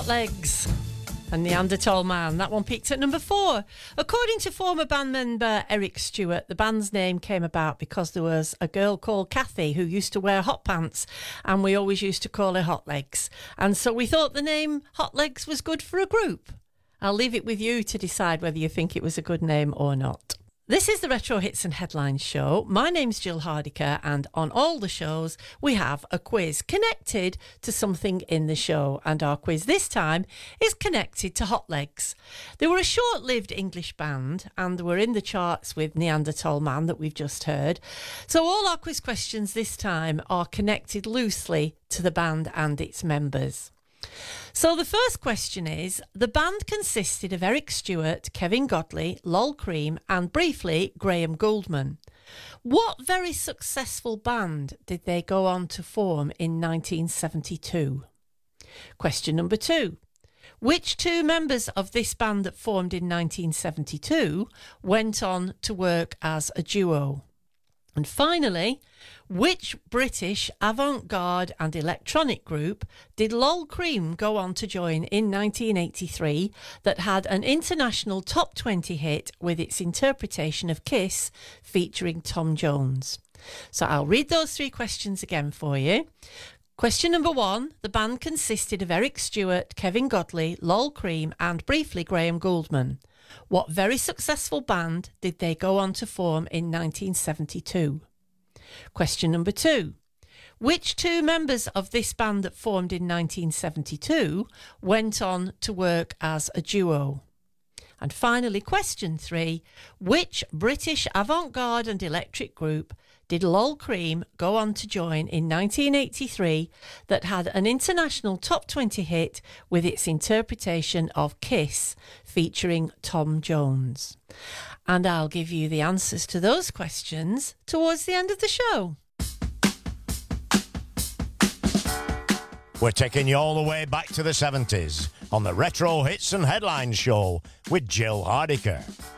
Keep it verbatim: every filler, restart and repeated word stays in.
Legs and Neanderthal Man. That one peaked at number four. According to former band member Eric Stewart, the band's name came about because there was a girl called Kathy who used to wear hot pants, and we always used to call her Hot Legs. And so we thought the name Hot Legs was good for a group. I'll leave it with you to decide whether you think it was a good name or not. This is the Retro Hits and Headlines show. My name's Jill Hardiker, and on all the shows we have a quiz connected to something in the show, and our quiz this time is connected to Hot Legs. They were a short-lived English band and were in the charts with Neanderthal Man that we've just heard. So all our quiz questions this time are connected loosely to the band and its members. So the first question is, the band consisted of Eric Stewart, Kevin Godley, Lol Creme and briefly Graham Gouldman. What very successful band did they go on to form in nineteen seventy-two? Question number two. Which two members of this band that formed in nineteen seventy-two went on to work as a duo? And finally, which British avant-garde and electronic group did Lol Creme go on to join in nineteen eighty-three that had an international top twenty hit with its interpretation of Kiss featuring Tom Jones? So I'll read those three questions again for you. Question number one, the band consisted of Eric Stewart, Kevin Godley, Lol Creme and briefly Graham Gouldman. What very successful band did they go on to form in nineteen seventy-two? Question number two. Which two members of this band that formed in nineteen seventy-two went on to work as a duo? And finally, question three. Which British avant-garde and electric group did Lol Creme go on to join in nineteen eighty-three that had an international top twenty hit with its interpretation of Kiss featuring Tom Jones? And I'll give you the answers to those questions towards the end of the show. We're taking you all the way back to the seventies on the Retro Hits and Headlines show with Jill Hardiker.